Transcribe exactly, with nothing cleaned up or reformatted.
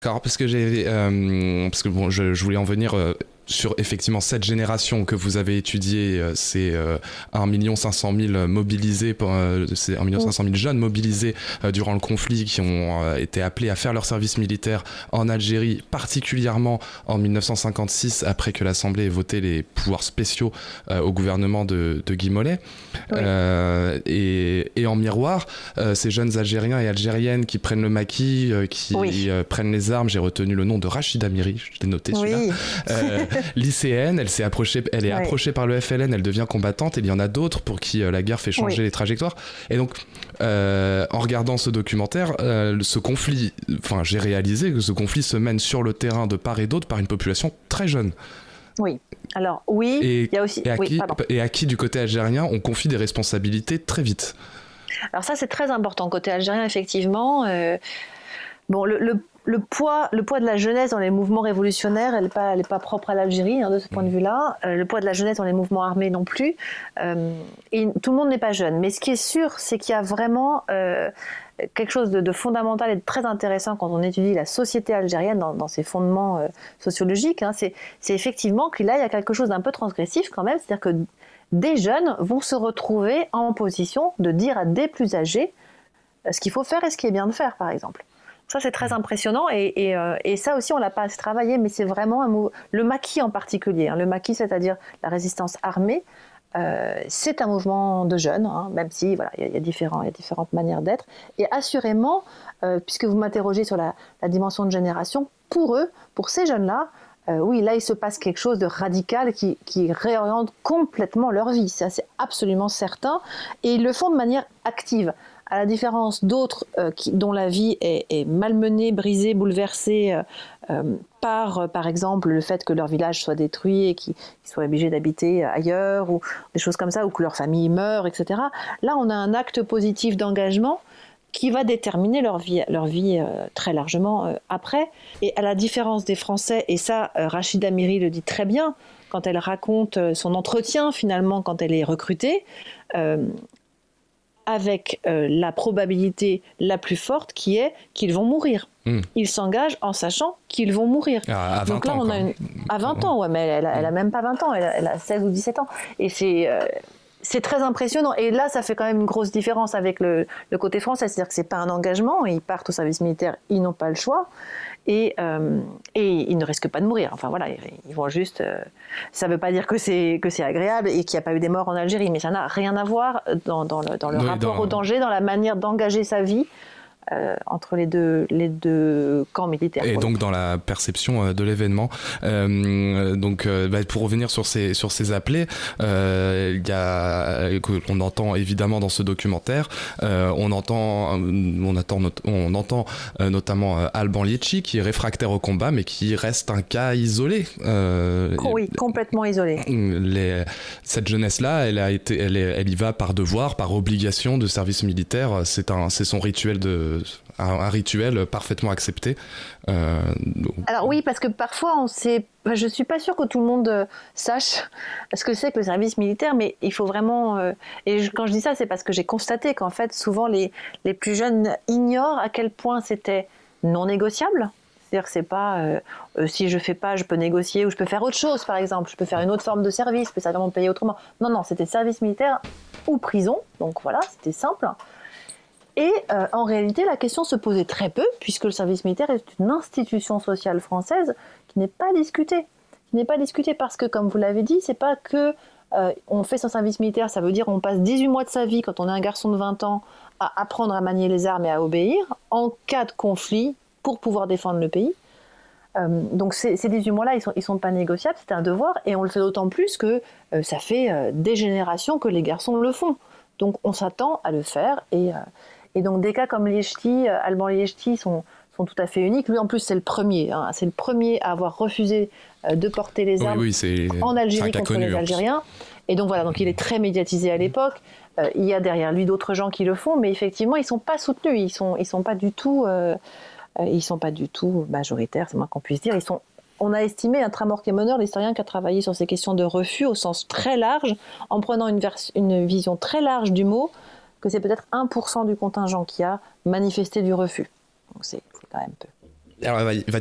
Car parce que j'ai, euh, parce que bon, je, je voulais en venir euh, sur effectivement cette génération que vous avez étudiée, euh, c'est euh, un million cinq cent mille mobilisés, pour, euh, c'est un million cinq cent mille jeunes mobilisés euh, durant le conflit qui ont euh, été appelés à faire leur service militaire en Algérie, particulièrement en dix-neuf cent cinquante-six, après que l'Assemblée ait voté les pouvoirs spéciaux euh, au gouvernement de, de Guy Mollet. Oui. Euh, et, et en miroir, euh, ces jeunes Algériens et Algériennes qui prennent le maquis, euh, qui oui. euh, prennent les armes, j'ai retenu le nom de Rachida Miri, je l'ai noté celui-là. Oui. Euh, lycéenne, elle s'est approchée, elle est ouais. approchée par le F L N, elle devient combattante, et il y en a d'autres pour qui euh, la guerre fait changer oui. les trajectoires. Et donc, euh, en regardant ce documentaire, euh, ce conflit, enfin, j'ai réalisé que ce conflit se mène sur le terrain de part et d'autre par une population très jeune. Oui. Alors oui, et, il y a aussi. Et à, oui, qui, et à qui du côté algérien on confie des responsabilités très vite. Alors ça c'est très important côté algérien effectivement. Euh, bon le, le Le poids, le poids de la jeunesse dans les mouvements révolutionnaires, elle n'est pas, elle est pas propre à l'Algérie, hein, de ce point de vue-là. Euh, le poids de la jeunesse dans les mouvements armés non plus. Euh, et tout le monde n'est pas jeune. Mais ce qui est sûr, c'est qu'il y a vraiment euh, quelque chose de, de fondamental et de très intéressant quand on étudie la société algérienne dans, dans ses fondements euh, sociologiques. Hein, c'est, c'est effectivement qu'il là, il y a quelque chose d'un peu transgressif quand même. C'est-à-dire que des jeunes vont se retrouver en position de dire à des plus âgés ce qu'il faut faire et ce qui est bien de faire, par exemple. Ça, c'est très impressionnant et, et, euh, et ça aussi, on ne l'a pas assez travaillé, mais c'est vraiment un mot, le maquis en particulier. Hein, le maquis, c'est-à-dire la résistance armée, euh, c'est un mouvement de jeunes, hein, même si voilà, il y, y, a différents, y a différentes manières d'être. Et assurément, euh, puisque vous m'interrogez sur la, la dimension de génération, pour eux, pour ces jeunes-là, euh, oui, là, il se passe quelque chose de radical qui, qui réoriente complètement leur vie. Ça, c'est absolument certain. Et ils le font de manière active. À la différence d'autres euh, qui, dont la vie est, est malmenée, brisée, bouleversée euh, euh, par, euh, par exemple, le fait que leur village soit détruit et qu'ils, qu'ils soient obligés d'habiter ailleurs, ou des choses comme ça, ou que leur famille meurt, et cetera. Là, on a un acte positif d'engagement qui va déterminer leur vie, leur vie euh, très largement euh, après. Et à la différence des Français, et ça, euh, Rachida Miri le dit très bien, quand elle raconte son entretien, finalement, quand elle est recrutée, euh, avec euh, la probabilité la plus forte qui est qu'ils vont mourir. Mmh. Ils s'engagent en sachant qu'ils vont mourir. À, à vingt Donc là, ans, on a une... À vingt ans, ouais, mais elle, elle, elle a même pas vingt ans, elle a, elle a seize ou dix-sept ans. Et c'est... Euh... C'est très impressionnant. Et là, ça fait quand même une grosse différence avec le, le côté français. C'est-à-dire que ce n'est pas un engagement. Ils partent au service militaire, ils n'ont pas le choix. Et, euh, et ils ne risquent pas de mourir. Enfin voilà, ils vont juste... Euh, ça ne veut pas dire que c'est, que c'est agréable et qu'il n'y a pas eu des morts en Algérie. Mais ça n'a rien à voir dans, dans le, dans le oui, rapport dans... au danger, dans la manière d'engager sa vie. Euh, entre les deux, les deux camps militaires. Et donc dans la perception euh, de l'événement. Euh, donc euh, bah, pour revenir sur ces, sur ces appelés, euh, y a, on entend évidemment dans ce documentaire, euh, on entend, on attend, on entend euh, notamment euh, Alban Liechti qui est réfractaire au combat mais qui reste un cas isolé. Euh, oh oui, complètement isolé. Les, cette jeunesse-là, elle, a été, elle, est, elle y va par devoir, par obligation de service militaire. C'est, un, c'est son rituel de Un, un rituel parfaitement accepté. Euh, donc... Alors oui, parce que parfois, on sait... enfin, je ne suis pas sûre que tout le monde euh, sache ce que c'est que le service militaire, mais il faut vraiment... Euh... Et je, quand je dis ça, c'est parce que j'ai constaté qu'en fait, souvent, les, les plus jeunes ignorent à quel point c'était non négociable. C'est-à-dire que c'est pas euh, euh, si je fais pas, je peux négocier ou je peux faire autre chose, par exemple. Je peux faire une autre forme de service, je peux simplement me payer autrement. Non, non, c'était service militaire ou prison. Donc voilà, c'était simple. Et euh, en réalité, la question se posait très peu, puisque le service militaire est une institution sociale française qui n'est pas discutée. Qui n'est pas discutée parce que, comme vous l'avez dit, c'est pas que euh, on fait son service militaire, ça veut dire on passe dix-huit mois de sa vie, quand on est un garçon de vingt ans, à apprendre à manier les armes et à obéir, en cas de conflit, pour pouvoir défendre le pays. Euh, donc ces, ces dix-huit mois-là, ils ne sont, ils sont pas négociables, c'est un devoir, et on le fait d'autant plus que euh, ça fait euh, des générations que les garçons le font. Donc on s'attend à le faire, et... Euh, Et donc des cas comme Liechti, euh, Alban Liechti sont, sont tout à fait uniques. Lui en plus c'est le premier, hein, c'est le premier à avoir refusé euh, de porter les armes oui, oui, en Algérie contre connu, les Algériens. Et donc voilà, donc il est très médiatisé à l'époque. Euh, il y a derrière lui d'autres gens qui le font, mais effectivement ils sont pas soutenus, ils sont ils sont pas du tout, euh, ils sont pas du tout majoritaires, c'est moins qu'on puisse dire. Ils sont On a estimé, un Tramor Kemoner, l'historien qui a travaillé sur ces questions de refus au sens très large, en prenant une, vers- une vision très large du mot, que c'est peut-être un pour cent du contingent qui a manifesté du refus. Donc c'est, c'est quand même peu. Alors, il va, il va